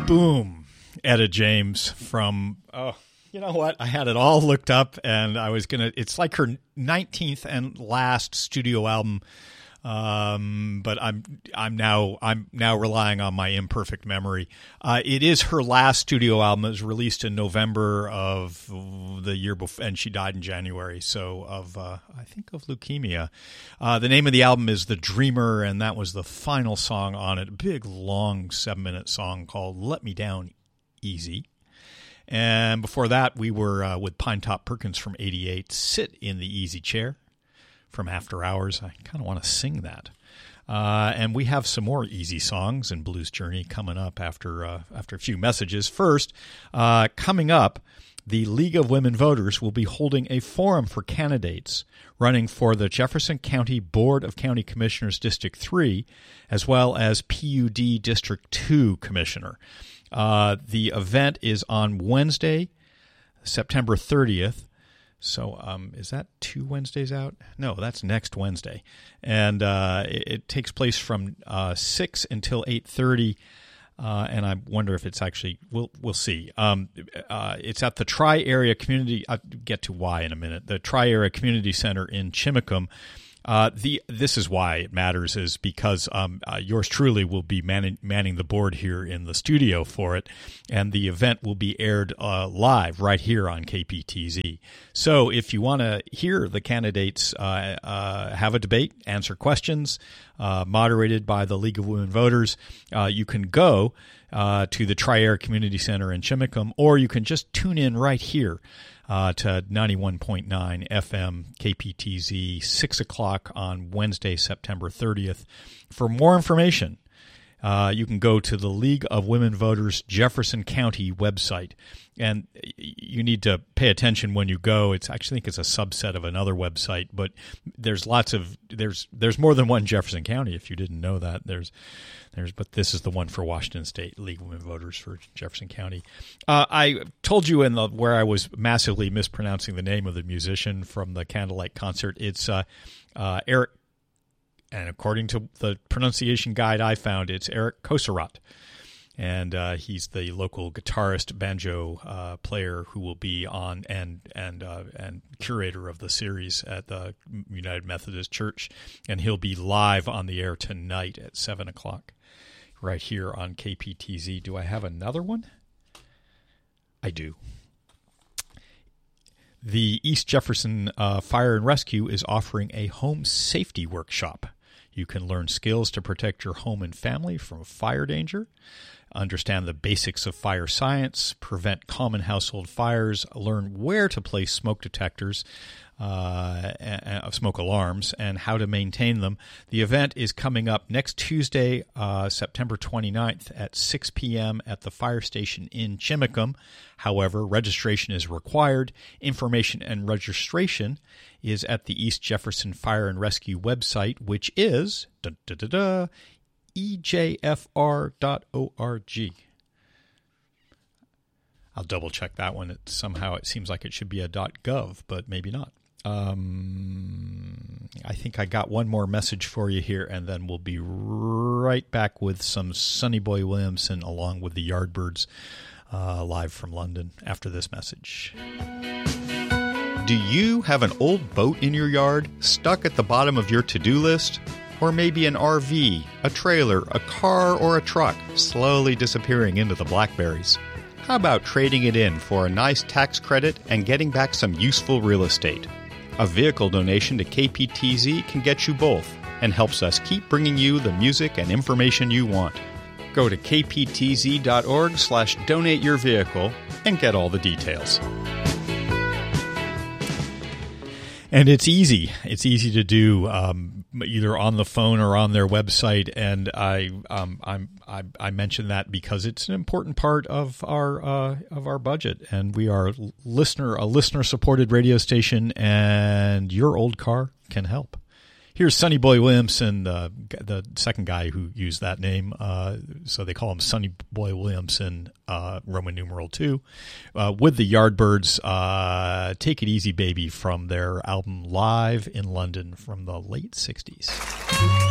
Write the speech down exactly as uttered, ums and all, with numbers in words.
Boom. Etta James from, oh, you know what? I had it all looked up and I was going to, it's like her nineteenth and last studio album. Um, but I'm, I'm now, I'm now relying on my imperfect memory. Uh, it is her last studio album. It was released in November of the year before, and she died in January. So of, uh, I think of leukemia. Uh, the name of the album is The Dreamer, and that was the final song on it. A big, long seven minute song called Let Me Down Easy. And before that, we were uh, with Pinetop Perkins from eighty-eight, Sit in the Easy Chair. From After Hours. I kind of want to sing that. Uh, and we have some more easy songs in Blues Journey coming up after uh, after a few messages. First, uh, coming up, the League of Women Voters will be holding a forum for candidates running for the Jefferson County Board of County Commissioners District three, as well as P U D District two Commissioner. Uh, the event is on Wednesday, September thirtieth. So um, is that two Wednesdays out? No, that's next Wednesday. And uh, it, it takes place from uh, six until eight thirty. Uh, and I wonder if it's actually, we'll we'll see. Um, uh, it's at the Tri-Area Community, I'll get to why in a minute, the Tri-Area Community Center in Chimacum. Uh, the this is why it matters is because um, uh, yours truly will be manning, manning the board here in the studio for it, and the event will be aired uh, live right here on K P T Z. So if you want to hear the candidates uh, uh, have a debate, answer questions, uh, moderated by the League of Women Voters, uh, you can go uh, to the Tri-Area Community Center in Chimacum, or you can just tune in right here. Uh, to ninety-one point nine F M K P T Z, six o'clock on Wednesday, September thirtieth. For more information, uh, you can go to the League of Women Voters Jefferson County website. And you need to pay attention when you go. It's actually I think it's a subset of another website, but there's lots of there's there's more than one Jefferson County. If you didn't know that, there's there's but this is the one for Washington State League of Women Voters for Jefferson County. Uh, I told you in the where I was massively mispronouncing the name of the musician from the Candlelight concert. It's uh, uh, Eric, and according to the pronunciation guide I found, it's Eric Kosarat. And uh, he's the local guitarist, banjo uh, player who will be on and and uh, and curator of the series at the United Methodist Church, and he'll be live on the air tonight at seven o'clock, right here on K P T Z. Do I have another one? I do. The East Jefferson uh, Fire and Rescue is offering a home safety workshop. You can learn skills to protect your home and family from fire danger, understand the basics of fire science, prevent common household fires, learn where to place smoke detectors, uh, uh, smoke alarms, and how to maintain them. The event is coming up next Tuesday, uh, September twenty-ninth at six p.m. at the fire station in Chimacum. However, registration is required. Information and registration is at the East Jefferson Fire and Rescue website, which is da, da, da, da, E J F R dot org. I'll double check that one. It, somehow it seems like it should be a .gov, but maybe not. Um, I think I got one more message for you here, and then we'll be right back with some Sonny Boy Williamson along with the Yardbirds uh, live from London after this message. Do you have an old boat in your yard stuck at the bottom of your to-do list? Or maybe an R V, a trailer, a car, or a truck slowly disappearing into the blackberries? How about trading it in for a nice tax credit and getting back some useful real estate? A vehicle donation to K P T Z can get you both and helps us keep bringing you the music and information you want. Go to k p t z dot org slash donate your vehicle and get all the details. And it's easy. It's easy to do, um, either on the phone or on their website. And I, um, I'm, I, I mention that because it's an important part of our uh, of our budget. And we are listener a listener supported radio station, and your old car can help. Here's Sonny Boy Williamson, uh, the second guy who used that name. Uh, so they call him Sonny Boy Williamson, uh, Roman numeral two, uh, with the Yardbirds. Uh, Take It Easy, Baby, from their album Live in London from the late sixties.